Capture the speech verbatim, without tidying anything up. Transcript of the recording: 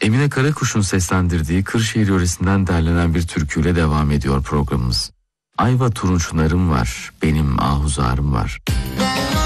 Emine Karakuş'un seslendirdiği Kırşehir yöresinden derlenen bir türküyle devam ediyor programımız. Ayva turunçlarım var, benim ahuzarım var.